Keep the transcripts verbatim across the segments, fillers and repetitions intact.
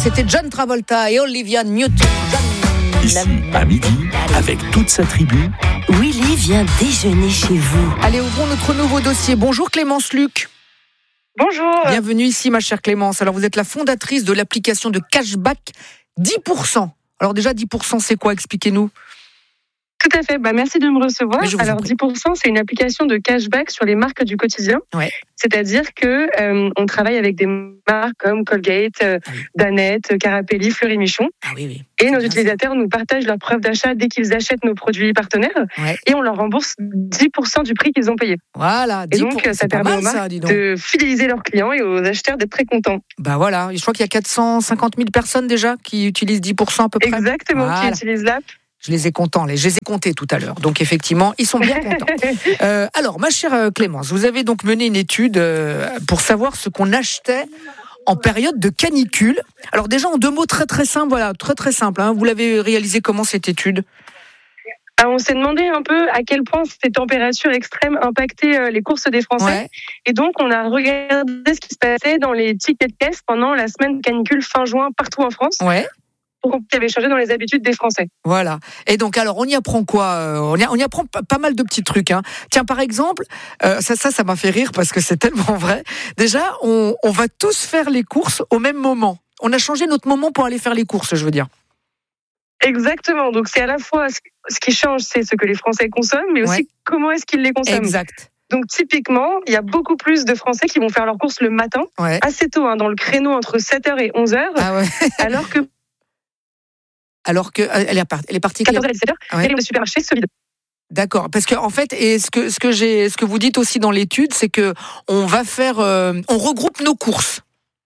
c'était John Travolta et Olivia Newton-John. Ici, à midi, avec toute sa tribu, Willy vient déjeuner chez vous. Allez, ouvrons notre nouveau dossier. Bonjour Clémence Luc. Bonjour. Bienvenue ici, ma chère Clémence. Alors, vous êtes la fondatrice de l'application de cashback dix pour cent. Alors déjà, dix pour cent, c'est quoi? Expliquez-nous. Tout à fait. Bah, merci de me recevoir. Alors, dix pour cent, c'est une application de cashback sur les marques du quotidien. Ouais. C'est-à-dire que euh, on travaille avec des marques comme Colgate, euh, Ah oui. Danette, Carapelli, Fleury Michon. Ah oui, oui. Et nos utilisateurs nous partagent leurs preuves d'achat dès qu'ils achètent nos produits partenaires. Ouais. Et on leur rembourse dix pour cent du prix qu'ils ont payé. Voilà, Et dix pour cent. donc, C'est ça pas permet mal, aux marques ça, dis donc. de fidéliser leurs clients et aux acheteurs d'être très contents. Bah voilà, je crois qu'il y a quatre cent cinquante mille personnes déjà qui utilisent dix pour cent à peu près. Exactement, Voilà. qui utilisent l'app. Je les ai contents, les, je les ai comptés tout à l'heure. Donc effectivement, ils sont bien contents. Euh, alors, ma chère Clémence, vous avez donc mené une étude euh, pour savoir ce qu'on achetait en période de canicule. Alors déjà, en deux mots très très simples, voilà, très très simple. Hein. Vous l'avez réalisé comment cette étude? Alors, on s'est demandé un peu à quel point ces températures extrêmes impactaient euh, les courses des Français. Ouais. Et donc, on a regardé ce qui se passait dans les tickets de caisse pendant la semaine de canicule fin juin partout en France. Ouais. Pour ce qui avait changé dans les habitudes des Français. Voilà. Et donc, alors, on y apprend quoi? euh, on, y, on y apprend pas, pas mal de petits trucs. Hein. Tiens, par exemple, euh, ça, ça, ça m'a fait rire parce que c'est tellement vrai. Déjà, on, on va tous faire les courses au même moment. On a changé notre moment pour aller faire les courses, je veux dire. Exactement. Donc, c'est à la fois ce qui change, c'est ce que les Français consomment, mais aussi Ouais. comment est-ce qu'ils les consomment. Exact. Donc, typiquement, il y a beaucoup plus de Français qui vont faire leurs courses le matin, Ouais. assez tôt, hein, dans le créneau entre sept heures et onze heures, Ah ouais. alors que Alors que elle est partie. Elle est partie. quatorze heures et dix-sept heures, Ah ouais. les rayons des supermarchés se vident. D'accord, parce que en fait, et ce que ce que j'ai, ce que vous dites aussi dans l'étude, c'est que on va faire, euh, on regroupe nos courses.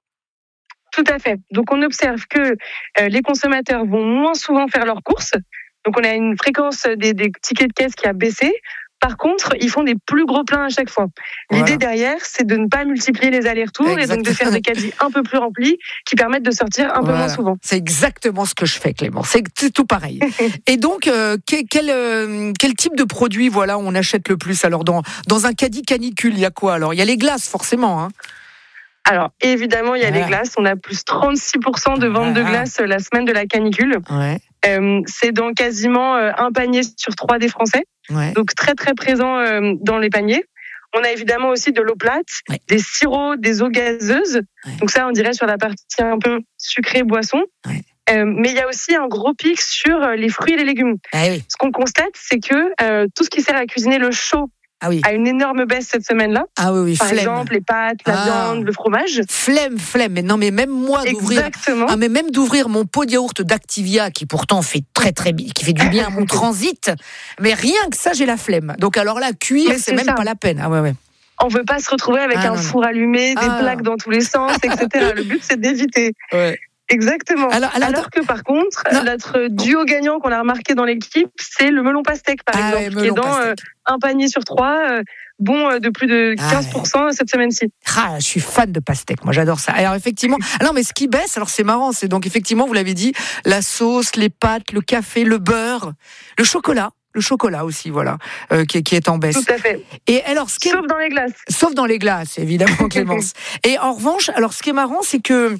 Tout à fait. Donc, on observe que euh, les consommateurs vont moins souvent faire leurs courses. Donc, on a une fréquence des, des tickets de caisse qui a baissé. Par contre, ils font des plus gros pleins à chaque fois. L'idée Voilà. derrière, c'est de ne pas multiplier les allers-retours et donc de Exactement. faire des caddies un peu plus remplis qui permettent de sortir un peu Voilà. moins souvent. C'est exactement ce que je fais, Clément. C'est, c'est tout pareil. Et donc, euh, quel, quel, euh, quel type de produit, voilà, on achète le plus? Alors, dans dans un caddie canicule, il y a quoi? Alors, il y a les glaces, forcément. Hein. Alors, évidemment, il y a Voilà. les glaces. On a plus trente-six pour cent de vente de Voilà. glaces la semaine de la canicule. Ouais. Euh, c'est dans quasiment euh, un panier sur trois des Français. Ouais. Donc très très présent euh, dans les paniers. On a évidemment aussi de l'eau plate, Ouais. des sirops, des eaux gazeuses. Ouais. Donc ça, on dirait sur la partie un peu sucrée boisson. Ouais. Euh, mais il y a aussi un gros pic sur les fruits et les légumes. Ah oui. Ce qu'on constate, c'est que euh, tout ce qui sert à cuisiner le chaud Ah oui. a une énorme baisse cette semaine-là. Ah oui, oui. Par Flemme. exemple, les pâtes, la Ah. viande, le fromage. Flemme, flemme. Mais non, mais même moi d'ouvrir. Exactement. Ah, mais même d'ouvrir mon pot de yaourt d'Activia, qui pourtant fait très très bi- qui fait du bien à mon transit, mais rien que ça, j'ai la flemme. Donc alors là, cuire, Mais c'est c'est même ça. pas la peine. Ah ouais, ouais. On veut pas se retrouver avec Ah, un non, four allumé, des Ah. plaques dans tous les sens, et cetera. Le but, c'est d'éviter. Ouais. Exactement. Alors- Alors, alors, que par contre, Non. notre duo gagnant qu'on a remarqué dans l'équipe, c'est le melon pastèque, par Ah exemple, ouais, qui est melon dans pastèque. euh, un panier sur trois, euh, bon euh, de plus de Ah quinze pour cent cette semaine-ci. Ah, je suis fan de pastèque, moi j'adore ça. Alors effectivement, alors mais ce qui baisse, alors c'est marrant, c'est donc effectivement, vous l'avez dit, la sauce, les pâtes, le café, le beurre, le chocolat. Le chocolat aussi, voilà, euh, qui, est- qui est en baisse. Tout à fait. Et alors, ce qui est... Sauf dans les glaces. Sauf dans les glaces, évidemment, Clémence. Et en revanche, alors ce qui est marrant, c'est que,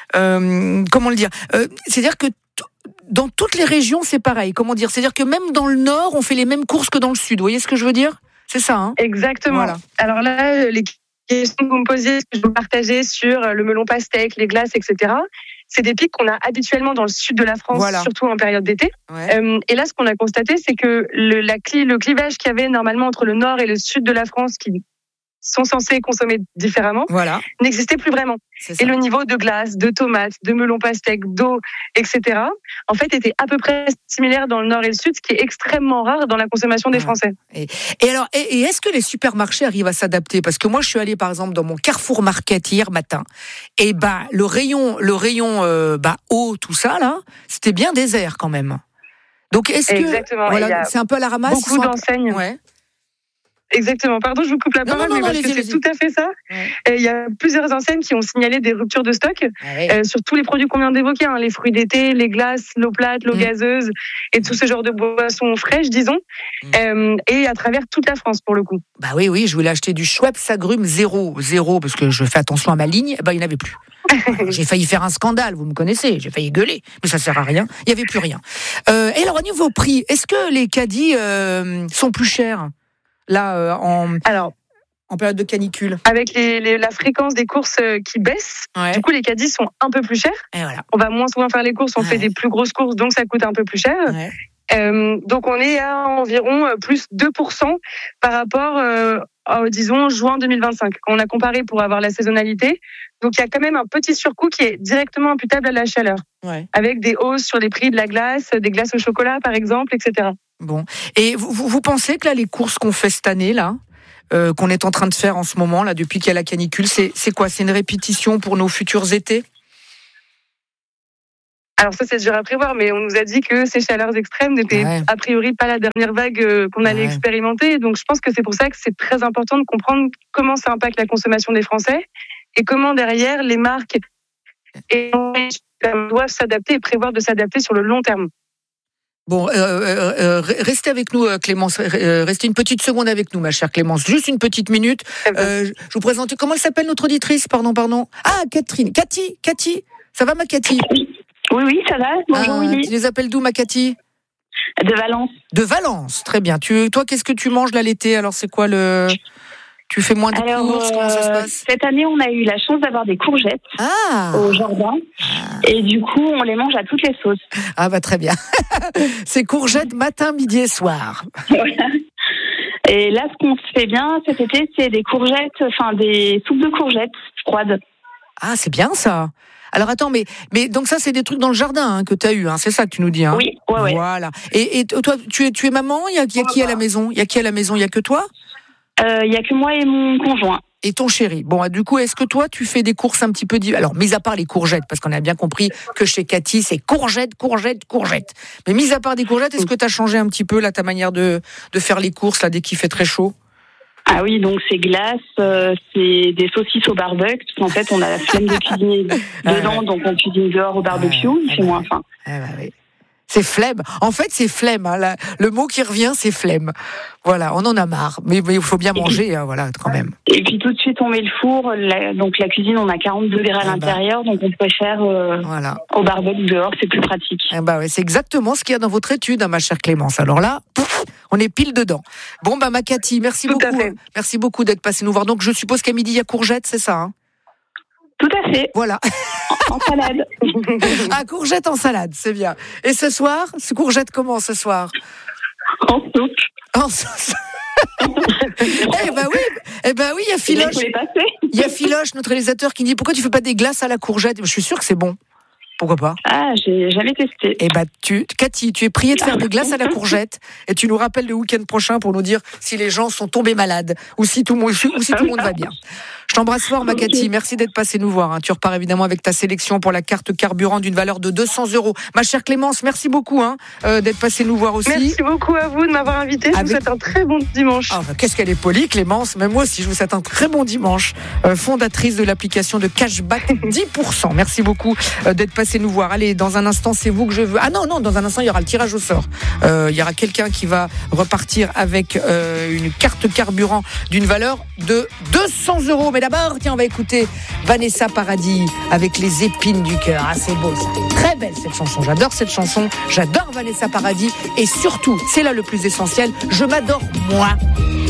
euh, comment le dire, euh, c'est-à-dire que t- dans toutes les régions, c'est pareil. Comment dire, c'est-à-dire que même dans le Nord, on fait les mêmes courses que dans le Sud. Vous voyez ce que je veux dire? C'est ça, hein? Exactement. Voilà. Alors là, les questions que vous me posiez, que je vous partageais sur le melon pastèque, les glaces, et cetera, c'est des pics qu'on a habituellement dans le sud de la France, Voilà. surtout en période d'été. Ouais. Euh, et là, ce qu'on a constaté, c'est que le, la cli, le clivage qu'il y avait normalement entre le nord et le sud de la France, qui sont censés consommer différemment, Voilà, n'existait plus vraiment. c'est ça. Et le niveau de glace, de tomates, de melon pastèque, d'eau, et cetera, en fait, était à peu près similaire dans le nord et le sud, ce qui est extrêmement rare dans la consommation des Ouais. Français. Et alors, et, et est-ce que les supermarchés arrivent à s'adapter? Parce que moi, je suis allée, par exemple, dans mon Carrefour Market hier matin, et bah le rayon, le rayon, euh, bah eau, tout ça là, c'était bien désert quand même. Donc, est-ce que Exactement. Il y voilà, a c'est un peu à la ramasse? beaucoup ils sont un peu- d'enseignes. Ouais. Exactement. Pardon, je vous coupe la Non, parole, non, mais non, parce allez-y, que c'est allez-y. tout à fait ça. Ouais. Et il y a plusieurs enseignes qui ont signalé des ruptures de stock Ah oui. euh, sur tous les produits qu'on vient d'évoquer, hein, les fruits d'été, les glaces, l'eau plate, l'eau Mm. gazeuse et tout ce genre de boissons fraîches, disons, Mm. euh, et à travers toute la France pour le coup. Bah oui, oui, je voulais acheter du Schweppes agrumes zéro, zéro, parce que je fais attention à ma ligne. Bah, il n'y en avait plus. Alors, j'ai failli faire un scandale, vous me connaissez, j'ai failli gueuler, mais ça sert à rien. Il n'y avait plus rien. Euh, et alors, au niveau prix, est-ce que les caddies euh, sont plus chers là euh, en, Alors, en période de canicule? avec les, les- la fréquence des courses euh, qui baisse, Ouais. du coup les caddies sont un peu plus chers. Et voilà. On va moins souvent faire les courses, on Ouais. fait des plus grosses courses, donc ça coûte un peu plus cher. Ouais. Euh, donc on est à environ euh, plus deux pour cent par rapport, euh, à, disons, juin deux mille vingt-cinq. Quand on a comparé pour avoir la saisonnalité, donc il y a quand même un petit surcoût qui est directement imputable à la chaleur, Ouais. avec des hausses sur les prix de la glace, des glaces au chocolat par exemple, et cetera. Bon. Et vous, vous, vous pensez que là, les courses qu'on fait cette année, là, euh, qu'on est en train de faire en ce moment, là, depuis qu'il y a la canicule, c'est, c'est quoi? C'est une répétition pour nos futurs étés? Alors ça c'est dur à prévoir, mais on nous a dit que ces chaleurs extrêmes n'étaient Ouais. a priori pas la dernière vague euh, qu'on allait Ouais. expérimenter. Donc je pense que c'est pour ça que c'est très important de comprendre comment ça impacte la consommation des Français et comment derrière les marques et doivent s'adapter et prévoir de s'adapter sur le long terme. Bon, euh, euh, euh, restez avec nous, euh, Clémence. Euh, Restez une petite seconde avec nous, ma chère Clémence. Juste une petite minute. Euh, je je vous présente. Comment elle s'appelle notre auditrice? Pardon, pardon. Ah, Catherine. Cathy, Cathy. Ça va, ma Cathy? Oui, oui, ça va. Bonjour, Ah, Willy. tu les appelles d'où, ma Cathy? De Valence. De Valence. Très bien. Tu, toi, qu'est-ce que tu manges là l'été? Alors, c'est quoi le? Tu fais moins de Alors, courses? Comment ça se euh, passe? cette année, on a eu la chance d'avoir des courgettes Ah. au jardin. Et du coup, on les mange à toutes les sauces. Ah bah très bien. C'est courgettes matin, midi et soir. Et là, ce qu'on se fait bien cet été, c'est des courgettes, enfin des soupes de courgettes froides. Ah, c'est bien ça. Alors attends, mais, mais donc ça, c'est des trucs dans le jardin hein, que tu as eu, hein, c'est ça que tu nous dis. Hein. Oui, ouais, ouais. Voilà. Et, et toi, tu es, tu es maman? Il y a, il y a qui à la maison? Il y a qui à la maison? Il y a que toi? Il euh, y a que moi et mon conjoint. Et ton chéri. Bon, du coup, est-ce que toi, tu fais des courses un petit peu... div- Alors, mis à part les courgettes, parce qu'on a bien compris que chez Cathy, c'est courgettes, courgettes, courgettes. Mais mis à part des courgettes, est-ce que tu as changé un petit peu là, ta manière de, de faire les courses là, dès qu'il fait très chaud? Ah oui, donc c'est glace, euh, c'est des saucisses au barbecue, parce qu'en fait, on a la flemme de cuisiner dedans, donc on cuisine dehors au barbecue, il fait moins faim. Ah bah oui. C'est flemme. En fait, c'est flemme. Hein. La- le mot qui revient, c'est flemme. Voilà, on en a marre. Mais mais il faut bien manger, hein, voilà, quand même. Et puis tout de suite, on met le four. La, donc la cuisine, on a quarante degrés à Ah bah. l'intérieur, donc on préfère euh, Voilà. au barbecue dehors, c'est plus pratique. Eh bah ouais, c'est exactement ce qu'il y a dans votre étude, hein, ma chère Clémence. Alors là, pouf, on est pile dedans. Bon, bah, ma Cathy, merci Tout à beaucoup. fait. Merci beaucoup d'être passée nous voir. Donc, je suppose qu'à midi, il y a courgettes, c'est ça, hein? Tout à fait, Voilà. en salade. Ah, courgettes en salade, c'est bien. Et ce soir, ce courgette comment ce soir? En soupe. En sauce. Eh ben oui, eh ben oui, il y a Vous Philoche. voulez passer? Il y a Philoche, notre réalisateur, qui dit pourquoi tu fais pas des glaces à la courgette? Je suis sûre que c'est bon. Pourquoi pas? Ah, j'ai jamais testé. Eh ben, tu, Cathy, tu es priée de faire des glaces à la courgette et tu nous rappelles le week-end prochain pour nous dire si les gens sont tombés malades ou si tout le monde, ou si tout le monde va bien. Je t'embrasse fort, ma Cathy. Merci d'être passée nous voir. Hein. Tu repars évidemment avec ta sélection pour la carte carburant d'une valeur de deux cents euros. Ma chère Clémence, merci beaucoup hein, euh, d'être passée nous voir aussi. Merci beaucoup à vous de m'avoir invité. Je Avec- vous souhaite un très bon dimanche. Ah, bah, qu'est-ce qu'elle est polie, Clémence. Même moi aussi, je vous souhaite un très bon dimanche. Euh, fondatrice de l'application de Cashback dix pour cent. Merci beaucoup euh, d'être passé nous voir. Allez, dans un instant, c'est vous que je veux. Ah non, non, dans un instant, il y aura le tirage au sort. Euh, il y aura quelqu'un qui va repartir avec euh, une carte carburant d'une valeur de deux cents euros. Mais d'abord, tiens, on va écouter Vanessa Paradis avec les épines du cœur. Ah, c'est beau, ça. Très belle cette chanson. J'adore cette chanson. J'adore Vanessa Paradis. Et surtout, c'est là le plus essentiel, je m'adore moi.